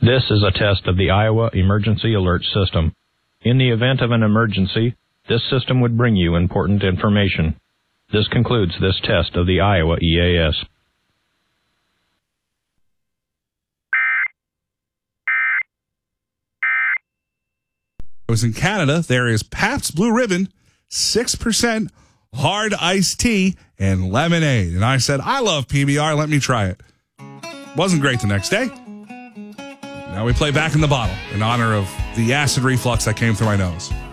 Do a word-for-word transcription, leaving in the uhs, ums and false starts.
This is a test of the Iowa Emergency Alert System. In the event of an emergency, this system would bring you important information. This concludes this test of the Iowa E A S. I was in Canada. There is Pabst Blue Ribbon, six percent hard iced tea and lemonade. And I said, I love P B R. Let me try it. Wasn't great the next day. Now we play Back in the Bottle in honor of the acid reflux that came through my nose.